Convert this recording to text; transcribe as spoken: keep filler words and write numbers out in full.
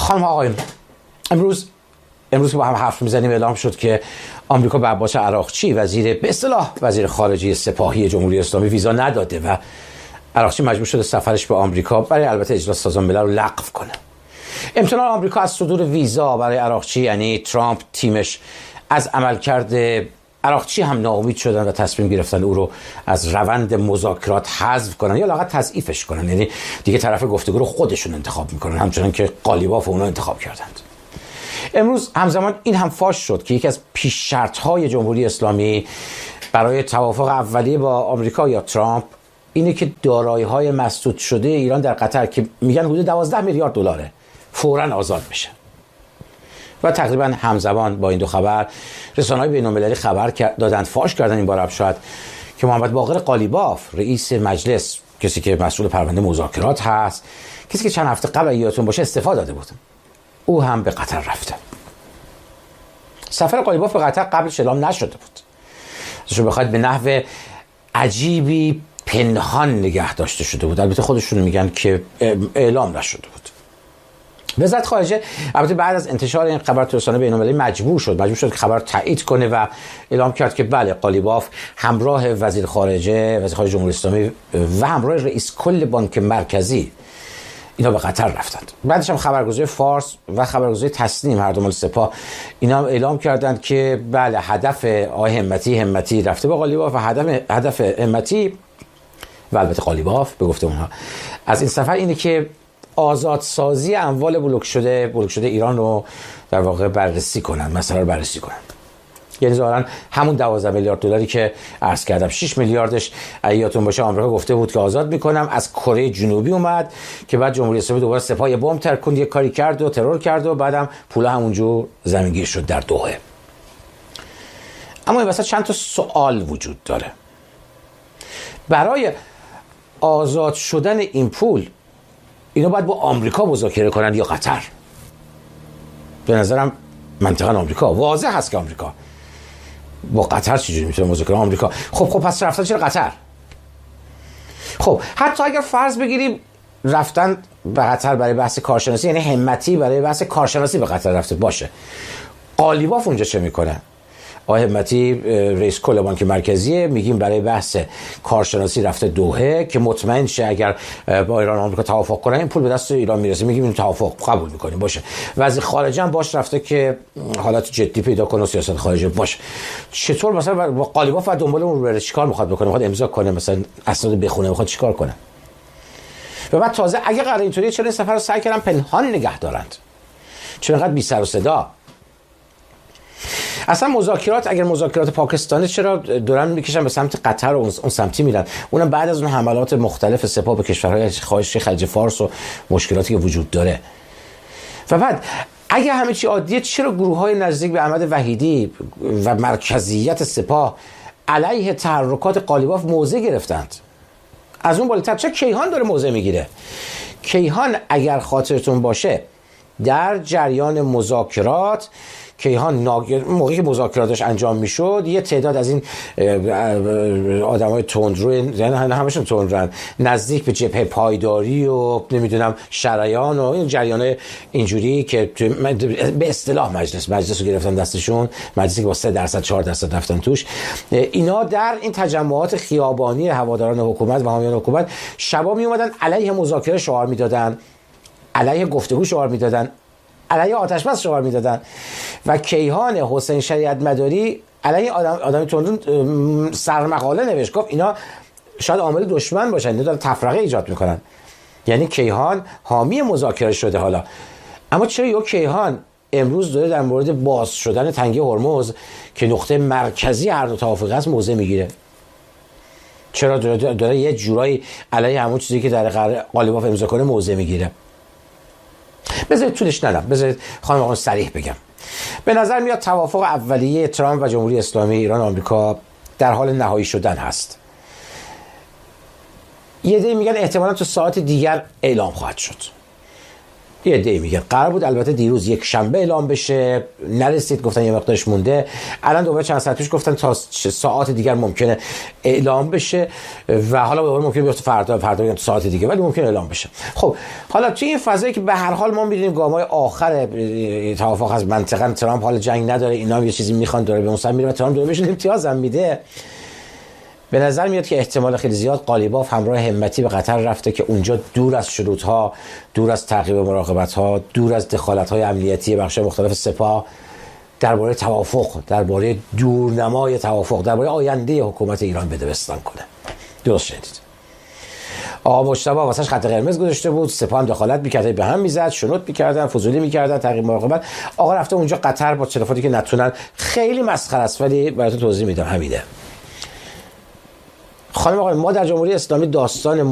خانم آقایون، امروز امروز که با هم حرف میزنیم اعلام شد که آمریکا به عباس عراقچی وزیر به اصطلاح وزیر خارجه سپاهی جمهوری اسلامی ویزا نداده و عراقچی مجبور شده سفرش به آمریکا برای البته اجلاس سازمان ملل رو لغو کنه. امتناع آمریکا از صدور ویزا برای عراقچی یعنی ترامپ تیمش از عملکرد عراقچی هم ناامید شدن و تصمیم گرفتن او رو از روند مذاکرات حذف کنن یا لااقل تضعیفش کنن، یعنی دیگه طرف گفتگو رو خودشون انتخاب میکنن همچنان که قالیباف اونا انتخاب کردند. امروز همزمان این هم فاش شد که یکی از پیش شرط‌های جمهوری اسلامی برای توافق اولیه با آمریکا یا ترامپ اینه که دارایی‌های مسدود شده ایران در قطر که میگن حدود دوازده میلیارد دلاره فوراً آزاد بشه. و تقریبا همزمان با این دو خبر رسانه‌های بین‌المللی خبر دادند، فاش کردن این بار شاید که محمد باقر قالیباف رئیس مجلس، کسی که مسئول پرونده مذاکرات هست، کسی که چند هفته قبل یادتون باشه استعفا داده بود، او هم به قطر رفته. سفر قالیباف به قطر قبلش اعلام نشده بود. شو بخواید به نحو عجیبی پنهان نگه داشته شده بود. البته خودشون میگن که اعلام نشده بود. وزارت خارجه البته بعد از انتشار این خبر تو رسانه‌های بین‌المللی مجبور شد مجبور شد که خبر تایید کنه و اعلام کرد که بله، قالیباف همراه وزیر خارجه وزیر خارجه جمهوری اسلامی و همراه رئیس کل بانک مرکزی اینا به قطر رفتند. بعدش هم خبرگزاری فارس و خبرگزاری تسنیم هر دو مال سپاه اینا اعلام کردند که بله، هدف آقای همتی همتی رفته با قالیباف و هدف هدف همتی و البته قالیباف به گفته اونها از این سفر اینه که آزادسازی اموال بلوک شده بلوک شده ایران رو در واقع بررسی کنن، مسئله رو بررسی کنن. یعنی ظاهرا همون دوازده میلیارد دلاری که عرض کردم، شش میلیاردش یادتون باشه آمریکا گفته بود که آزاد میکنم، از کره جنوبی اومد که بعد جمهوری اسلامی دوباره سپاه بمب ترکوند، یه کاری کرد و ترور کرد و بعدم پولا همونجور زمینگیر شد در دوحه. اما این وسط چند تا سوال وجود داره. برای آزاد شدن این پول اینا باید با آمریکا مذاکره کنن یا قطر؟ به نظرم منطقا آمریکا. واضح هست که آمریکا. با قطر چجوری میتونه مذاکره؟ آمریکا. خب خب پس رفتن چرا قطر؟ خب حتی اگر فرض بگیریم رفتن به قطر برای بحث کارشناسی، یعنی همتی برای بحث کارشناسی به قطر رفته باشه، قالیباف اونجا چه میکنه؟ آقای همتی رئیس کل بانک مرکزی میگیم برای بحث کارشناسی رفته دوحه که مطمئن شه اگر با ایران و آمریکا توافق کنن این پول به دست ایران میرسه، میگیم این توافق قبول میکنیم باشه. وزیر خارجه هم باش رفته که حالت جدی پیدا کنه و سیاست خارجه باشه. چطور مثلا با قالیباف و دنبال اون بره چیکار میخواد بکنه؟ میخواد امضا کنه، مثلا اسناد بخونه، میخواد چیکار کنه؟ و بعد تازه اگه قرار اینطوریه چرا این سفر رو سعی کردن پنهان نگه دارند؟ چرا انقدر بی سر و صدا؟ اصلا مذاکرات اگر مذاکرات پاکستانی چرا دارن میکشن به سمت قطر و اون سمتی میرن؟ اونم بعد از اون حملات مختلف سپاه به کشورهای خارجی خلیج فارس و مشکلاتی که وجود داره. و بعد اگه همه چی عادیه چرا گروه‌های نزدیک به احمد وحیدی و مرکزیت سپاه علیه تحرکات قالیباف موضع گرفتند؟ از اون بالاتر چه کیهان داره موضع میگیره؟ کیهان اگر خاطرتون باشه در جریان مذاکرات کیهان ناگر... موقعی که مذاکراتش انجام میشد یه تعداد از این آدمای تندرو، یعنی همشون تندرن، نزدیک به جبهه پایداری و نمیدونم شریان و این جریان اینجوری که به اصطلاح مجلس مجلس رو گرفتن دستشون، مجلسی که با سه درصد چهار درصد رفتن توش، اینا در این تجمعات خیابانی هواداران حکومت و حامیان حکومت شبا می اومدن علیه مذاکره شعار میدادن، علیه گفتگو شعار میدادن، علیه آتش بس شعار میدادن. و کیهان حسین شریعت مداری علیه آدم آدم تندرون سرمقاله نوشت، گفت اینا شاید عامل دشمن باشن، اینا دارن تفرقه ایجاد میکنن. یعنی کیهان حامی مذاکره شده. حالا اما چرا یه کیهان امروز داره در مورد باز شدن تنگه هرمز که نقطه مرکزی هر دو توافق است موضع میگیره؟ چرا داره, داره یه جورایی علیه همون چیزی که در قالیباف امضا کنه موضع میگیره؟ بذارید طولش ندم، بذارید خانم آقایون صریح بگم. به نظر میاد توافق اولیه ترامپ و جمهوری اسلامی ایران و آمریکا در حال نهایی شدن هست. یه عده میگن احتمالاً تو ساعت دیگر اعلام خواهد شد. یه عده‌ای میگه قرار بود البته دیروز یک شنبه اعلام بشه، نرسید، گفتن یه مقدارش مونده. الان دوباره چند ساعت پیش گفتن تا ساعات دیگر ممکنه اعلام بشه و حالا دوباره ممکنه بیفته فردا فردا ساعت دیگه، ولی ممکنه اعلام بشه. خب حالا توی این فضایی که به هر حال ما می‌بینیم گام‌های آخر توافق از منطقه، ترامپ حال جنگ نداره، اینا هم یه چیزی میخوان داره به اون سمت میره و ترامپ داره بهشون امتیاز هم میده. به نظر میاد که احتمال خیلی زیاد قالیباف همراه همتی به قطر رفته که اونجا دور از شروط‌ها، دور از تعقیب مراقبت‌ها، دور از دخالت‌های امنیتی بخش مختلف سپاه، درباره توافق، درباره دورنمای توافق، درباره آینده حکومت ایران بدبستان کنه. درست شدید. آقا مجتبی واسش خط قرمز گذاشته بود، سپاه هم دخالت می‌کرد، به هم میزد، شنود می‌کردن، فضولی می‌کردن، تعقیب مراقبت. آقا رفته اونجا قطر با تلفنی که نتونن، خیلی مسخره است، ولی براتون توضیح میدم همینه. خانم آقای، ما در جمهوری اسلامی داستان